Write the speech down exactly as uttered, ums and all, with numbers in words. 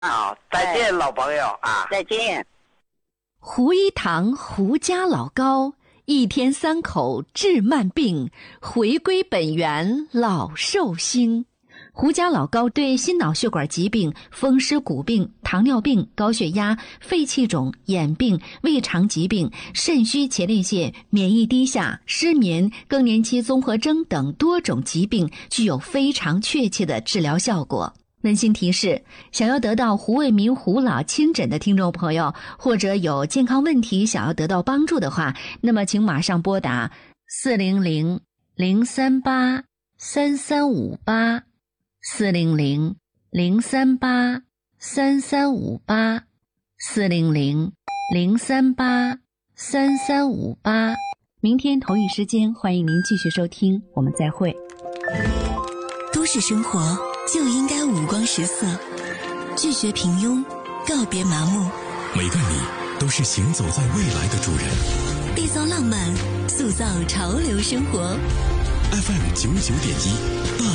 好，再见，老朋友啊！ 再见。 胡一堂胡家老高，一天三口治慢病，回归本源老寿星。胡家老高对心脑血管疾病、风湿骨病、糖尿病、高血压、肺气肿、眼病、胃肠疾病、肾虚前列腺、免疫低下、失眠、更年期综合征等多种疾病具有非常确切的治疗效果。温馨提示，想要得到胡卫民胡老亲诊的听众朋友，或者有健康问题想要得到帮助的话，那么请马上拨打四零零零三八三三五八四零零零三八三三五八四零零零三八三三五八。明天同一时间，欢迎您继续收听，我们再会。 都市生活就应该五光十色，拒绝平庸，告别麻木。 每个你都是行走在未来的主人， 缔造浪漫，塑造潮流生活。 F M 九九点一。